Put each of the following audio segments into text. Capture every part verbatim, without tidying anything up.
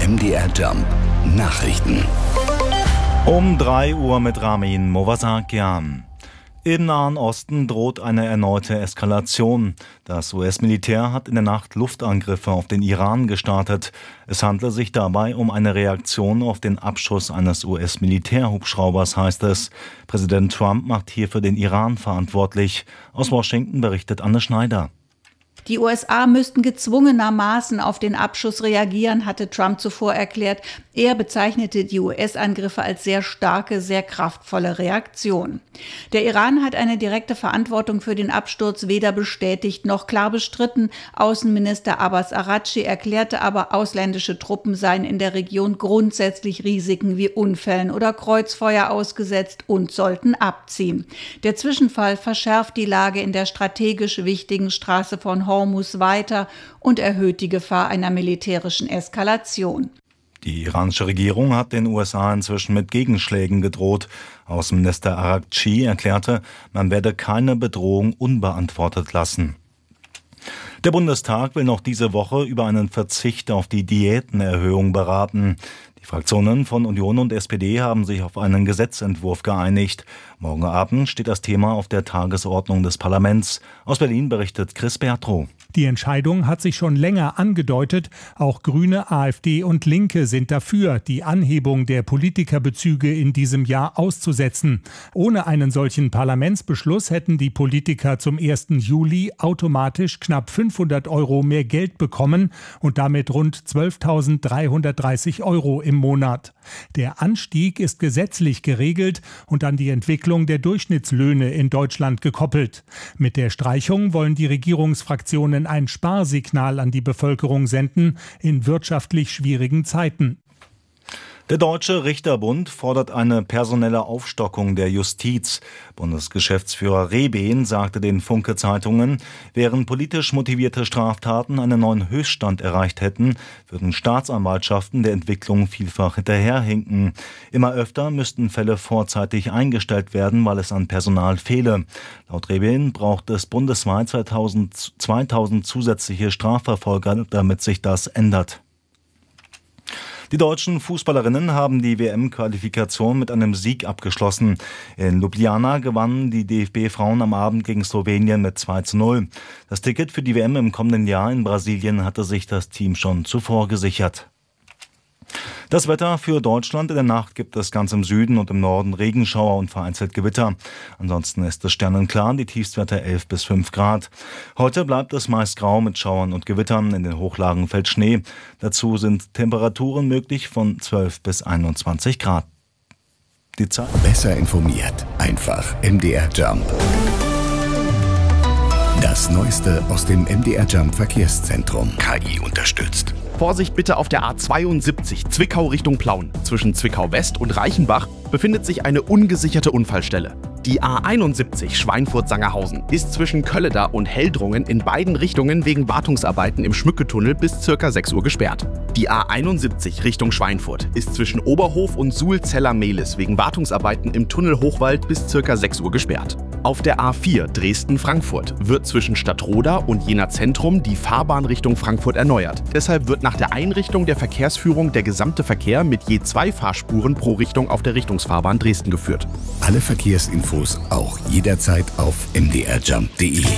M D R Jump Nachrichten. Um drei Uhr mit Ramin Movasakian. Im Nahen Osten droht eine erneute Eskalation. Das U S-Militär hat in der Nacht Luftangriffe auf den Iran gestartet. Es handle sich dabei um eine Reaktion auf den Abschuss eines U S-Militärhubschraubers, heißt es. Präsident Trump macht hierfür den Iran verantwortlich. Aus Washington berichtet Anne Schneider. Die U S A müssten gezwungenermaßen auf den Abschuss reagieren, hatte Trump zuvor erklärt. Er bezeichnete die U S-Angriffe als sehr starke, sehr kraftvolle Reaktion. Der Iran hat eine direkte Verantwortung für den Absturz weder bestätigt noch klar bestritten. Außenminister Abbas Araghchi erklärte aber, ausländische Truppen seien in der Region grundsätzlich Risiken wie Unfällen oder Kreuzfeuer ausgesetzt und sollten abziehen. Der Zwischenfall verschärft die Lage in der strategisch wichtigen Straße von Hormuz weiter und erhöht die Gefahr einer militärischen Eskalation. Die iranische Regierung hat den U S A inzwischen mit Gegenschlägen gedroht. Außenminister Araghchi erklärte, man werde keine Bedrohung unbeantwortet lassen. Der Bundestag will noch diese Woche über einen Verzicht auf die Diätenerhöhung beraten. Die Fraktionen von Union und S P D haben sich auf einen Gesetzentwurf geeinigt. Morgen Abend steht das Thema auf der Tagesordnung des Parlaments. Aus Berlin berichtet Chris Bertrow. Die Entscheidung hat sich schon länger angedeutet. Auch Grüne, AfD und Linke sind dafür, die Anhebung der Politikerbezüge in diesem Jahr auszusetzen. Ohne einen solchen Parlamentsbeschluss hätten die Politiker zum ersten Juli automatisch knapp fünfhundert Euro mehr Geld bekommen und damit rund zwölftausenddreihundertdreißig Euro im Monat. Der Anstieg ist gesetzlich geregelt und an die Entwicklung der Durchschnittslöhne in Deutschland gekoppelt. Mit der Streichung wollen die Regierungsfraktionen ein Sparsignal an die Bevölkerung senden in wirtschaftlich schwierigen Zeiten. Der Deutsche Richterbund fordert eine personelle Aufstockung der Justiz. Bundesgeschäftsführer Rehben sagte den Funke-Zeitungen, während politisch motivierte Straftaten einen neuen Höchststand erreicht hätten, würden Staatsanwaltschaften der Entwicklung vielfach hinterherhinken. Immer öfter müssten Fälle vorzeitig eingestellt werden, weil es an Personal fehle. Laut Rehben braucht es bundesweit zweitausend zusätzliche Strafverfolger, damit sich das ändert. Die deutschen Fußballerinnen haben die W M-Qualifikation mit einem Sieg abgeschlossen. In Ljubljana gewannen die D F B-Frauen am Abend gegen Slowenien mit zwei zu null. Das Ticket für die W M im kommenden Jahr in Brasilien hatte sich das Team schon zuvor gesichert. Das Wetter für Deutschland: In der Nacht gibt es ganz im Süden und im Norden Regenschauer und vereinzelt Gewitter. Ansonsten ist es sternenklar, die Tiefstwerte elf bis fünf Grad. Heute bleibt es meist grau mit Schauern und Gewittern. In den Hochlagen fällt Schnee. Dazu sind Temperaturen möglich von zwölf bis einundzwanzig Grad. Die Zeit. Besser informiert. Einfach M D R Jump. Das Neueste aus dem M D R Jump Verkehrszentrum. K I unterstützt. Vorsicht bitte auf der A zweiundsiebzig, Zwickau Richtung Plauen. Zwischen Zwickau West und Reichenbach befindet sich eine ungesicherte Unfallstelle. Die A einundsiebzig Schweinfurt-Sangerhausen ist zwischen Kölleda und Heldrungen in beiden Richtungen wegen Wartungsarbeiten im Schmücketunnel bis ca. sechs Uhr gesperrt. Die A einundsiebzig Richtung Schweinfurt ist zwischen Oberhof und Suhl-Zeller-Mehlis wegen Wartungsarbeiten im Tunnel Hochwald bis ca. sechs Uhr gesperrt. Auf der A vier Dresden-Frankfurt wird zwischen Stadtroda und Jena Zentrum die Fahrbahn Richtung Frankfurt erneuert. Deshalb wird nach der Einrichtung der Verkehrsführung der gesamte Verkehr mit je zwei Fahrspuren pro Richtung auf der Richtungsfahrbahn Dresden geführt. Alle Verkehrsinfos auch jederzeit auf m d r jump punkt d e.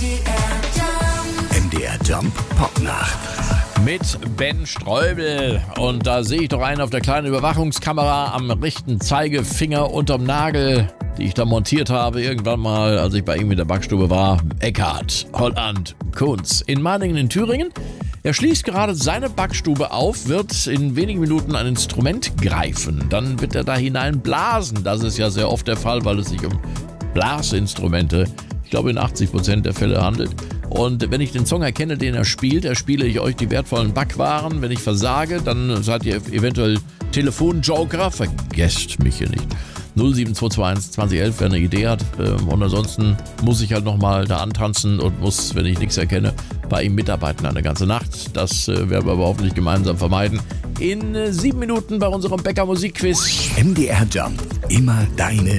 M D R Jump Popnacht. Mit Ben Streubel. Und da sehe ich doch einen auf der kleinen Überwachungskamera am rechten Zeigefinger unterm Nagel, die ich da montiert habe, irgendwann mal, als ich bei ihm in der Backstube war. Eckhard Holland Kunz in Meiningen in Thüringen. Er schließt gerade seine Backstube auf, wird in wenigen Minuten ein Instrument greifen. Dann wird er da hinein blasen. Das ist ja sehr oft der Fall, weil es sich um Blasinstrumente, ich glaube in achtzig Prozent der Fälle handelt. Und wenn ich den Song erkenne, den er spielt, erspiele ich euch die wertvollen Backwaren. Wenn ich versage, dann seid ihr eventuell Telefonjoker. Vergesst mich hier nicht. null sieben zwei zwei eins zwanzig elf, wer eine Idee hat. Und ansonsten muss ich halt nochmal da antanzen und muss, wenn ich nichts erkenne, bei ihm mitarbeiten eine ganze Nacht. Das werden wir aber hoffentlich gemeinsam vermeiden. In sieben Minuten bei unserem Bäcker Musikquiz. M D R Jump. Immer deine